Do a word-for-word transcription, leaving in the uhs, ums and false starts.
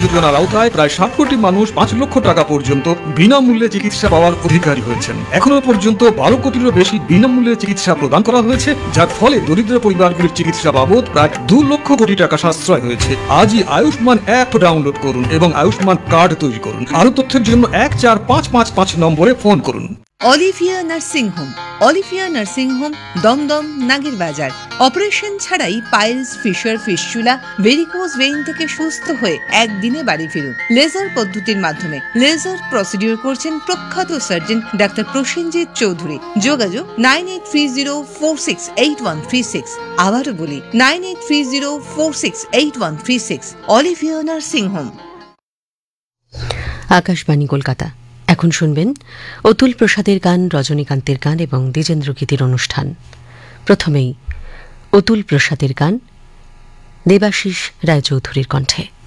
যোজনার আওতায় প্রায় ষাট কোটি মানুষ পাঁচ লক্ষ টাকা পর্যন্ত বিনামূল্যে চিকিৎসা পাওয়ার অধিকারী হয়েছেন। এখনো পর্যন্ত বারো কোটিরও বেশি বিনামূল্যে চিকিৎসা প্রদান করা হয়েছে, যার ফলে দরিদ্র পরিবারগুলির চিকিৎসা বাবদ প্রায় দু লক্ষ কোটি টাকা সাশ্রয় হয়েছে। আজই আয়ুষ্মান অ্যাপ ডাউনলোড করুন এবং আয়ুষ্মান কার্ড তৈরি করুন। আরো তথ্যের জন্য এক চার পাঁচ পাঁচ পাঁচ নম্বরে ফোন করুন। Olivia nursing home. Olivia nursing home, Dumdum, নাগের বাজার। অপারেশন ছাড়াই piles, fisher, fistula, varicose vein থেকে সুস্থ হয়ে একদিনে বাড়ি ফিরুন লেজার পদ্ধতির মাধ্যমে। লেজার প্রসিডিউর করছেন প্রখ্যাত সার্জন ডাক্তার প্রসেনজিৎ চৌধুরী। যোগাযোগ nine eight three zero four six eight one three six. আবারও বলি nine eight three zero four six eight one three six. Olivia nursing home. Akashvani Kolkata. এখন শুনবেন অতুল প্রসাদের গান, রজনীকান্তের গান এবং দ্বিজেন্দ্র গীতির অনুষ্ঠান। প্রথমেই অতুল প্রসাদের গান দেবাশিস রায়চৌধুরীর কণ্ঠে।